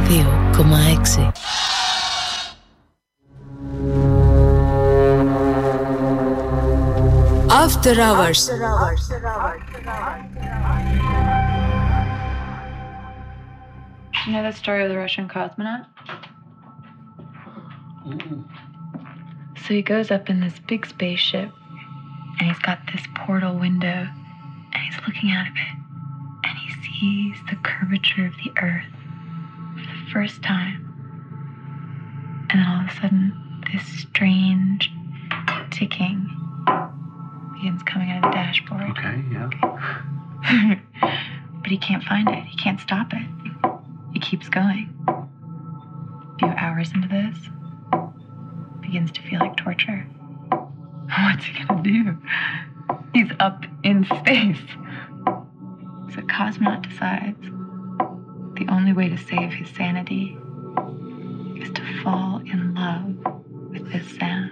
92,6. After Hours. You know the story of the Russian cosmonaut? So he goes up in this big spaceship, and he's got this portal window, and he's looking out of it, and he sees the curvature of the Earth for the first time. And then all of a sudden, this strange ticking begins coming out of the dashboard. Okay, yeah. But he can't find it. He can't stop it. He keeps going. A few hours into this, begins to feel like torture. What's he gonna do? He's up in space. So Cosmonaut decides the only way to save his sanity is to fall in love with this sound.